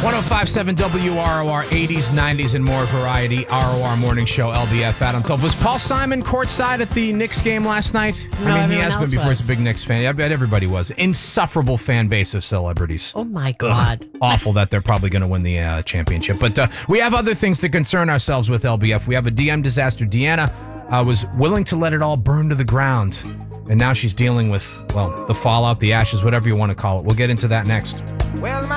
1057 WROR, 80s, 90s, and more variety. ROR Morning Show, LBF, Adam Tolf. Was Paul Simon courtside at the Knicks game last night? No, I mean, he has been before. was. He's a big Knicks fan. I bet everybody was. Insufferable fan base of celebrities. Oh, my God. Ugh, awful that they're probably going to win the championship. But we have other things to concern ourselves with, LBF. We have a DM disaster. Deanna was willing to let it all burn to the ground. And now she's dealing with, well, the fallout, the ashes, whatever you want to call it. We'll get into that next. Well, my